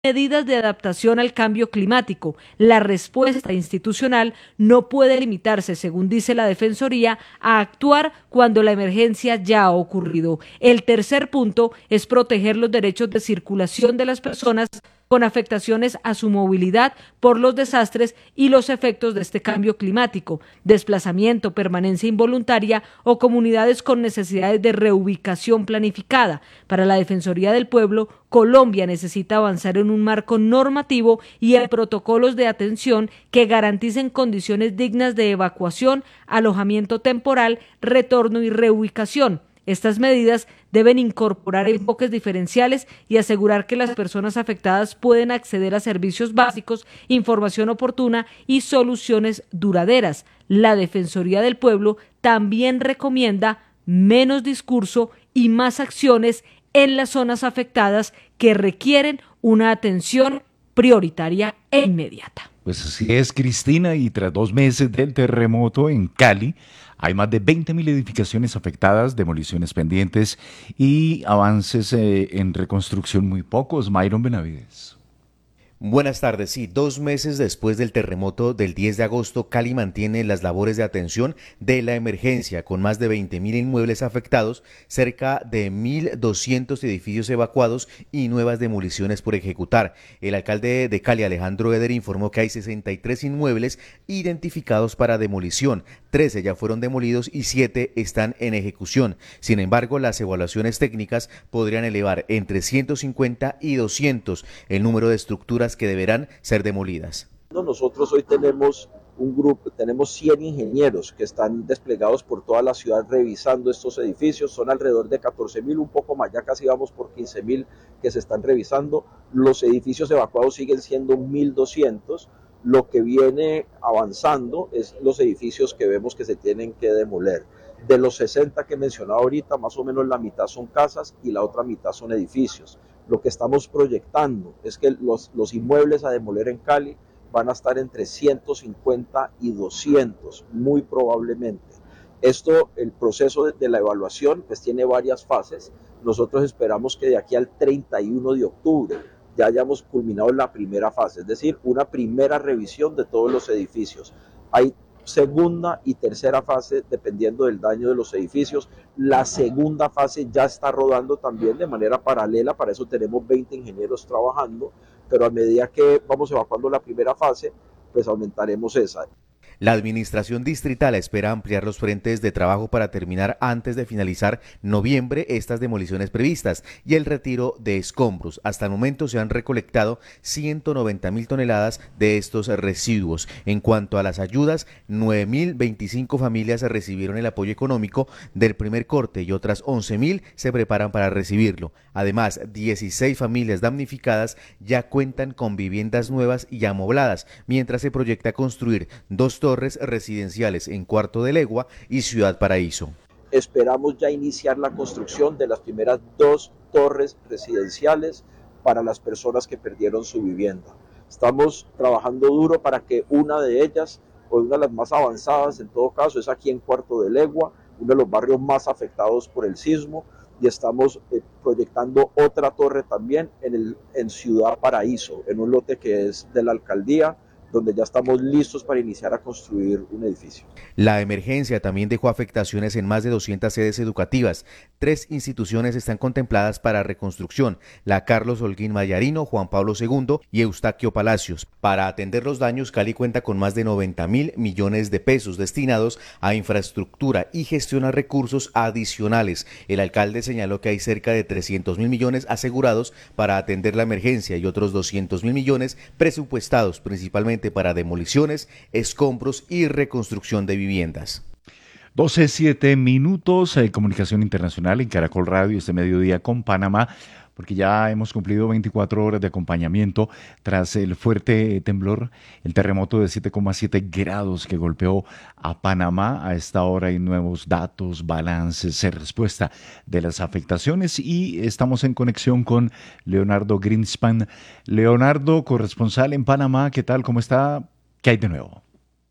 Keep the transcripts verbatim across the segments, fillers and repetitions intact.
medidas de adaptación al cambio climático. La respuesta institucional no puede limitarse, según dice la Defensoría, a actuar cuando la emergencia ya ha ocurrido. El tercer punto es proteger los derechos de circulación de las personas con afectaciones a su movilidad por los desastres y los efectos de este cambio climático, desplazamiento, permanencia involuntaria o comunidades con necesidades de reubicación planificada. Para la Defensoría del Pueblo, Colombia necesita avanzar en un marco normativo y en protocolos de atención que garanticen condiciones dignas de evacuación, alojamiento temporal, retorno y reubicación. Estas medidas deben incorporar enfoques diferenciales y asegurar que las personas afectadas pueden acceder a servicios básicos, información oportuna y soluciones duraderas. La Defensoría del Pueblo también recomienda menos discurso y más acciones en las zonas afectadas que requieren una atención prioritaria e inmediata. Pues así es, Cristina, y tras dos meses del terremoto en Cali, hay más de veinte mil edificaciones afectadas, demoliciones pendientes y avances eh, en reconstrucción muy pocos. Myron Benavides. Buenas tardes. Sí, dos meses después del terremoto del diez de agosto, Cali mantiene las labores de atención de la emergencia, con más de veinte mil inmuebles afectados, cerca de mil doscientos edificios evacuados y nuevas demoliciones por ejecutar. El alcalde de Cali, Alejandro Eder, informó que hay sesenta y tres inmuebles identificados para demolición, trece ya fueron demolidos y siete están en ejecución. Sin embargo, las evaluaciones técnicas podrían elevar entre ciento cincuenta y doscientos el número de estructuras que deberán ser demolidas. Nosotros hoy tenemos un grupo, tenemos cien ingenieros que están desplegados por toda la ciudad revisando estos edificios, son alrededor de catorce mil, un poco más, ya casi vamos por quince mil que se están revisando. Los edificios evacuados siguen siendo mil doscientos, lo que viene avanzando es los edificios que vemos que se tienen que demoler. De los sesenta que mencionaba ahorita, más o menos la mitad son casas y la otra mitad son edificios. Lo que estamos proyectando es que los, los inmuebles a demoler en Cali van a estar entre ciento cincuenta y doscientos, muy probablemente. Esto, el proceso de, de la evaluación, pues tiene varias fases. Nosotros esperamos que de aquí al treinta y uno de octubre ya hayamos culminado la primera fase, es decir, una primera revisión de todos los edificios. Hay segunda y tercera fase dependiendo del daño de los edificios. La segunda fase ya está rodando también de manera paralela, para eso tenemos veinte ingenieros trabajando, pero a medida que vamos evacuando la primera fase, pues aumentaremos esa. La administración distrital espera ampliar los frentes de trabajo para terminar antes de finalizar noviembre estas demoliciones previstas y el retiro de escombros. Hasta el momento se han recolectado ciento noventa mil toneladas de estos residuos. En cuanto a las ayudas, nueve mil veinticinco familias recibieron el apoyo económico del primer corte y otras once mil se preparan para recibirlo. Además, dieciséis familias damnificadas ya cuentan con viviendas nuevas y amobladas, mientras se proyecta construir dos torres residenciales en Cuarto de Legua y Ciudad Paraíso. Esperamos ya iniciar la construcción de las primeras dos torres residenciales para las personas que perdieron su vivienda. Estamos trabajando duro para que una de ellas, o una de las más avanzadas en todo caso, es aquí en Cuarto de Legua, uno de los barrios más afectados por el sismo, y estamos eh, proyectando otra torre también en, el, en Ciudad Paraíso, en un lote que es de la alcaldía, donde ya estamos listos para iniciar a construir un edificio. La emergencia también dejó afectaciones en más de doscientas sedes educativas. Tres instituciones están contempladas para reconstrucción: la Carlos Holguín Mayarino, Juan Pablo segundo y Eustaquio Palacios. Para atender los daños, Cali cuenta con más de noventa mil millones de pesos destinados a infraestructura y gestiona recursos adicionales. El alcalde señaló que hay cerca de trescientos mil millones asegurados para atender la emergencia y otros doscientos mil millones presupuestados principalmente para demoliciones, escombros y reconstrucción de viviendas. doce, siete minutos, eh, comunicación internacional en Caracol Radio este mediodía con Panamá, porque ya hemos cumplido veinticuatro horas de acompañamiento tras el fuerte temblor, el terremoto de siete coma siete grados que golpeó a Panamá. A esta hora hay nuevos datos, balances, en respuesta de las afectaciones, y estamos en conexión con Leonardo Greenspan. Leonardo, corresponsal en Panamá, ¿qué tal? ¿Cómo está? ¿Qué hay de nuevo?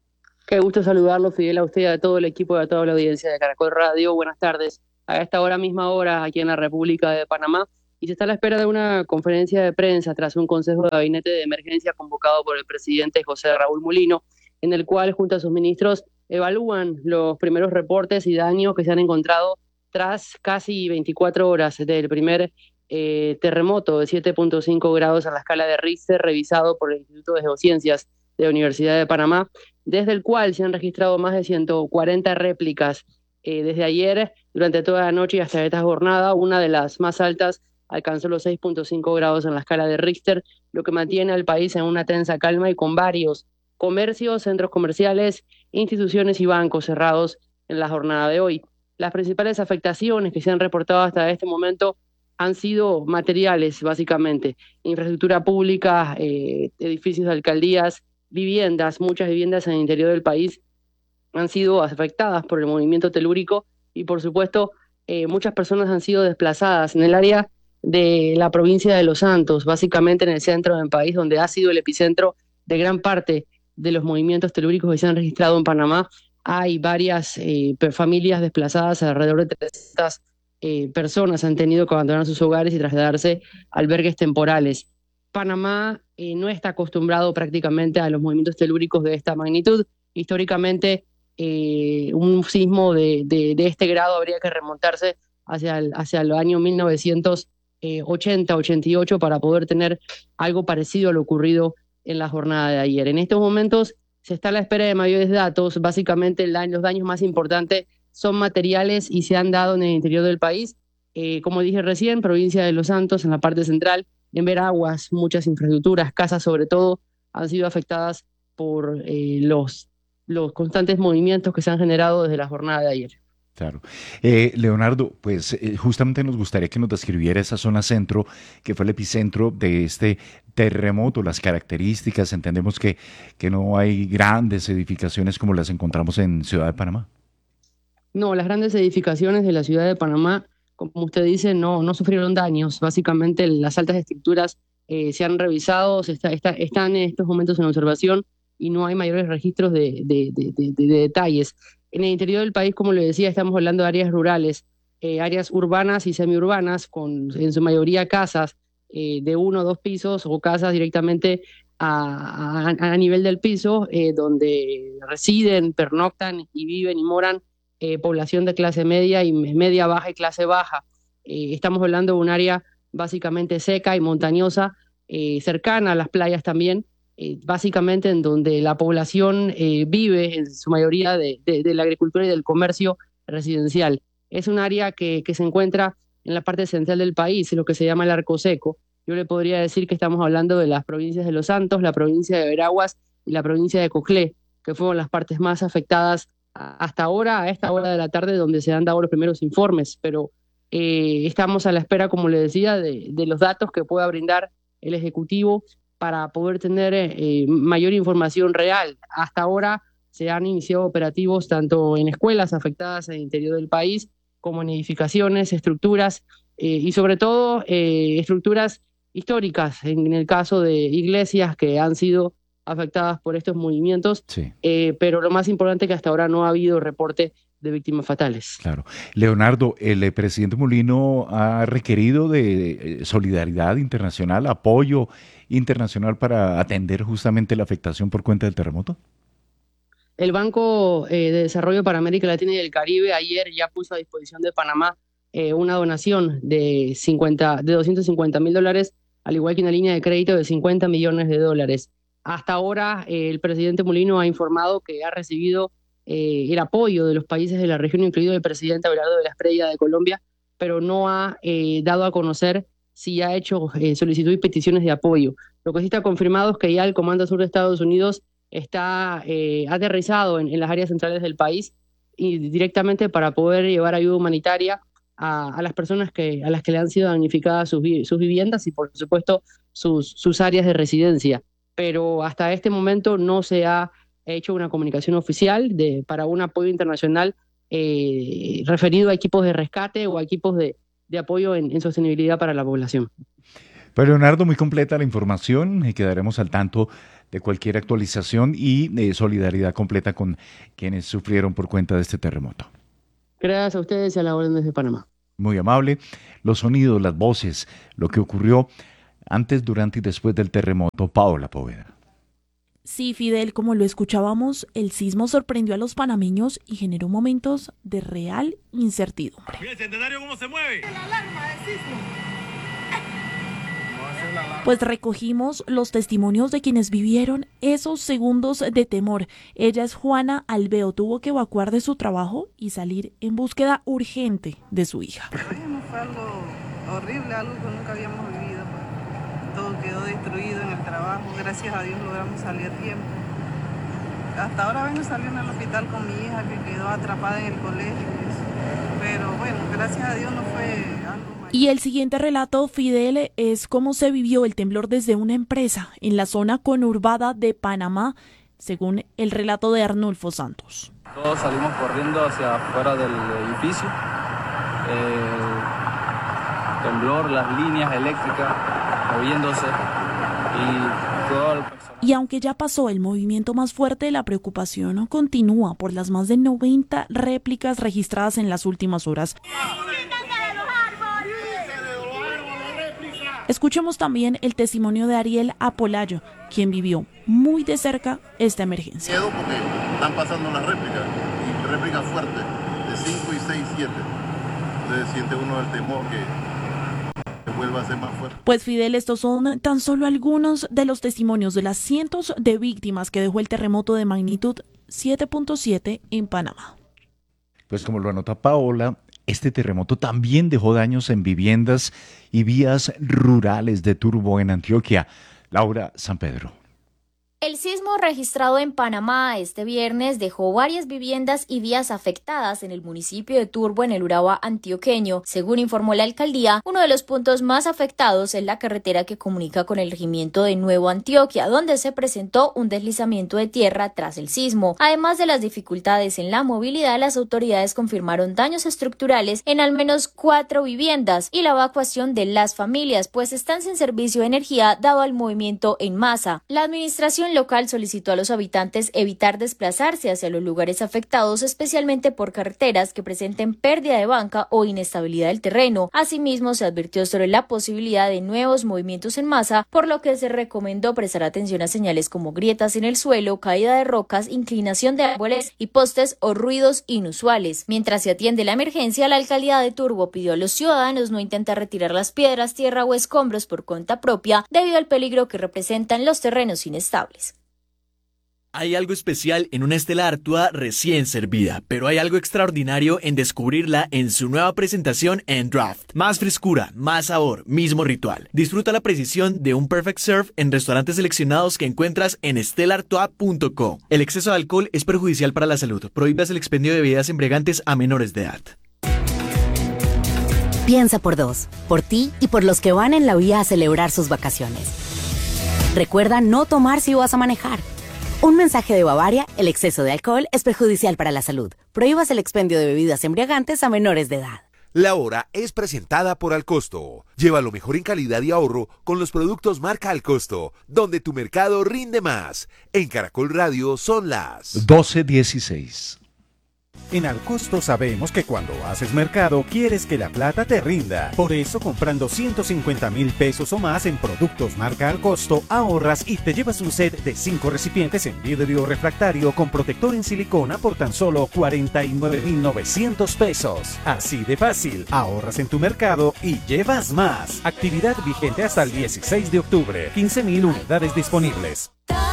Qué gusto saludarlo, Fidel, a usted y a todo el equipo y a toda la audiencia de Caracol Radio. Buenas tardes. A esta hora, misma hora, aquí en la República de Panamá, y se está a la espera de una conferencia de prensa tras un consejo de gabinete de emergencia convocado por el presidente José Raúl Mulino, en el cual junto a sus ministros evalúan los primeros reportes y daños que se han encontrado tras casi veinticuatro horas del primer eh, terremoto de siete punto cinco grados a la escala de Richter revisado por el Instituto de Geociencias de la Universidad de Panamá, desde el cual se han registrado más de ciento cuarenta réplicas eh, desde ayer, durante toda la noche y hasta esta jornada. Una de las más altas alcanzó los seis punto cinco grados en la escala de Richter, lo que mantiene al país en una tensa calma y con varios comercios, centros comerciales, instituciones y bancos cerrados en la jornada de hoy. Las principales afectaciones que se han reportado hasta este momento han sido materiales, básicamente, infraestructura pública, eh, edificios de alcaldías, viviendas. Muchas viviendas en el interior del país han sido afectadas por el movimiento telúrico y, por supuesto, eh, muchas personas han sido desplazadas en el área de la provincia de Los Santos, básicamente en el centro del país, donde ha sido el epicentro de gran parte de los movimientos telúricos que se han registrado en Panamá. Hay varias eh, familias desplazadas, alrededor de trescientas eh, personas han tenido que abandonar sus hogares y trasladarse a albergues temporales. Panamá eh, no está acostumbrado prácticamente a los movimientos telúricos de esta magnitud. Históricamente, eh, un sismo de, de, de este grado habría que remontarse hacia el, hacia el año mil novecientos ochenta, ochenta y ocho para poder tener algo parecido a lo ocurrido en la jornada de ayer. En estos momentos se está a la espera de mayores datos. Básicamente el daño, los daños más importantes son materiales y se han dado en el interior del país. Eh, como dije recién, provincia de Los Santos, en la parte central, en Veraguas, muchas infraestructuras, casas sobre todo, han sido afectadas por eh, los, los constantes movimientos que se han generado desde la jornada de ayer. Claro. Eh, Leonardo, pues eh, justamente nos gustaría que nos describiera esa zona centro, que fue el epicentro de este terremoto, las características. Entendemos que, que no hay grandes edificaciones como las encontramos en Ciudad de Panamá. No, las grandes edificaciones de la ciudad de Panamá, como usted dice, no, no sufrieron daños. Básicamente las altas estructuras eh, se han revisado, se está, está, están en estos momentos en observación y no hay mayores registros de, de, de, de, de detalles. En el interior del país, como le decía, estamos hablando de áreas rurales, eh, áreas urbanas y semiurbanas, con en su mayoría casas eh, de uno o dos pisos o casas directamente a, a, a nivel del piso, eh, donde residen, pernoctan y viven y moran eh, población de clase media y media baja y clase baja. Eh, estamos hablando de un área básicamente seca y montañosa, eh, cercana a las playas también, Eh, básicamente en donde la población eh, vive en su mayoría de, de, de la agricultura y del comercio residencial. Es un área que, que se encuentra en la parte central del país, en lo que se llama el Arco Seco. Yo le podría decir que estamos hablando de las provincias de Los Santos, la provincia de Veraguas y la provincia de Coclé, que fueron las partes más afectadas hasta ahora, a esta hora de la tarde, donde se han dado los primeros informes, pero eh, estamos a la espera, como le decía, de, de los datos que pueda brindar el Ejecutivo para poder tener eh, mayor información real. Hasta ahora se han iniciado operativos tanto en escuelas afectadas en el interior del país, como en edificaciones, estructuras eh, y sobre todo eh, estructuras históricas, en el caso de iglesias que han sido afectadas por estos movimientos, sí. eh, pero lo más importante es que hasta ahora no ha habido reporte de víctimas fatales. Claro. Leonardo, el eh, presidente Mulino ha requerido de eh, solidaridad internacional, apoyo internacional para atender justamente la afectación por cuenta del terremoto. El Banco eh, de Desarrollo para América Latina y el Caribe ayer ya puso a disposición de Panamá eh, una donación de, cincuenta, de doscientos cincuenta mil dólares, al igual que una línea de crédito de cincuenta millones de dólares. Hasta ahora eh, el presidente Mulino ha informado que ha recibido eh, el apoyo de los países de la región, incluido el presidente Abelardo de la Espriella de Colombia, pero no ha eh, dado a conocer si ha hecho eh, solicitud y peticiones de apoyo. Lo que sí está confirmado es que ya el Comando Sur de Estados Unidos está eh, aterrizado en, en las áreas centrales del país y directamente para poder llevar ayuda humanitaria a, a las personas que, a las que le han sido damnificadas sus, sus viviendas y, por supuesto, sus, sus áreas de residencia. Pero hasta este momento no se ha hecho una comunicación oficial de, para un apoyo internacional eh, referido a equipos de rescate o a equipos de, de apoyo en, en sostenibilidad para la población. Pues Leonardo, muy completa la información y quedaremos al tanto de cualquier actualización y eh, solidaridad completa con quienes sufrieron por cuenta de este terremoto. Gracias a ustedes y a la orden desde Panamá. Muy amable. Los sonidos, las voces, lo que ocurrió antes, durante y después del terremoto. Paola Poveda. Sí, Fidel, como lo escuchábamos, el sismo sorprendió a los panameños y generó momentos de real incertidumbre. Mira el centenario cómo se mueve. La alarma del sismo. Pues recogimos los testimonios de quienes vivieron esos segundos de temor. Ella es Juana Alveo, tuvo que evacuar de su trabajo y salir en búsqueda urgente de su hija. Bueno, fue algo horrible, algo que nunca habíamos vivido. Pues. Todo quedó destruido en el trabajo, gracias a Dios logramos salir a tiempo. Hasta ahora vengo saliendo al hospital con mi hija que quedó atrapada en el colegio. Pero bueno, gracias a Dios no fue algo. Y el siguiente relato, Fidel, es cómo se vivió el temblor desde una empresa en la zona conurbada de Panamá, según el relato de Arnulfo Santos. Todos salimos corriendo hacia afuera del edificio. Eh, temblor, las líneas eléctricas moviéndose y todo el personal. Y aunque ya pasó el movimiento más fuerte, la preocupación continúa por las más de noventa réplicas registradas en las últimas horas. Escuchemos también el testimonio de Ariel Apolayo, quien vivió muy de cerca esta emergencia. Miedo porque están pasando las réplicas, y réplicas fuertes, de cinco y seis, siete. Entonces siente uno el temor que, que vuelva a ser más fuerte. Pues Fidel, estos son tan solo algunos de los testimonios de las cientos de víctimas que dejó el terremoto de magnitud siete punto siete en Panamá. Pues como lo anota Paola, este terremoto también dejó daños en viviendas y vías rurales de Turbo en Antioquia. Laura San Pedro. El sismo registrado en Panamá este viernes dejó varias viviendas y vías afectadas en el municipio de Turbo, en el Urabá antioqueño. Según informó la alcaldía, uno de los puntos más afectados es la carretera que comunica con el regimiento de Nuevo Antioquia, donde se presentó un deslizamiento de tierra tras el sismo. Además de las dificultades en la movilidad, las autoridades confirmaron daños estructurales en al menos cuatro viviendas y la evacuación de las familias, pues están sin servicio de energía dado al movimiento en masa. La administración local solicitó a los habitantes evitar desplazarse hacia los lugares afectados, especialmente por carreteras que presenten pérdida de banca o inestabilidad del terreno. Asimismo, se advirtió sobre la posibilidad de nuevos movimientos en masa, por lo que se recomendó prestar atención a señales como grietas en el suelo, caída de rocas, inclinación de árboles y postes o ruidos inusuales. Mientras se atiende la emergencia, la alcaldía de Turbo pidió a los ciudadanos no intentar retirar las piedras, tierra o escombros por cuenta propia debido al peligro que representan los terrenos inestables. Hay algo especial en una Stella Artois recién servida, pero hay algo extraordinario en descubrirla en su nueva presentación en Draft. Más frescura, más sabor, mismo ritual. Disfruta la precisión de un Perfect Serve en restaurantes seleccionados que encuentras en stella artois punto co. El exceso de alcohol es perjudicial para la salud. Prohíbas el expendio de bebidas embriagantes a menores de edad. Piensa por dos, por ti y por los que van en la vía a celebrar sus vacaciones. Recuerda no tomar si vas a manejar. Un mensaje de Bavaria: el exceso de alcohol es perjudicial para la salud. Prohíbas el expendio de bebidas embriagantes a menores de edad. La hora es presentada por Alcosto. Lleva lo mejor en calidad y ahorro con los productos marca Alcosto, donde tu mercado rinde más. En Caracol Radio son las doce dieciséis. En Alcosto sabemos que cuando haces mercado quieres que la plata te rinda. Por eso, comprando ciento cincuenta mil pesos o más en productos marca Alcosto, ahorras y te llevas un set de cinco recipientes en vidrio refractario con protector en silicona por tan solo cuarenta y nueve mil novecientos pesos. Así de fácil, ahorras en tu mercado y llevas más. Actividad vigente hasta el dieciséis de octubre. quince mil unidades disponibles.